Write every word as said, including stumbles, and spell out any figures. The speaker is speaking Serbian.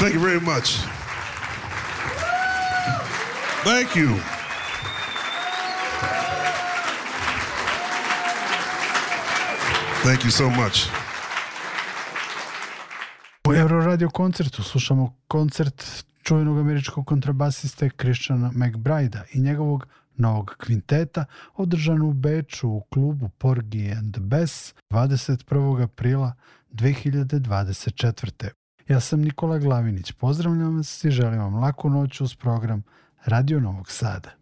Thank you very much. Thank you. Thank you so much. U Euroradio koncertu slušamo koncert čuvenog američkog kontrabasiste Christiana McBride-a i njegovog novog kvinteta održan u Beču u klubu Porgy and Bess dvadeset prvog aprila dve hiljade dvadeset četvrte. Ja sam Nikola Glavinić, pozdravljam vas i želim vam laku noć uz program Radio Novog Sada.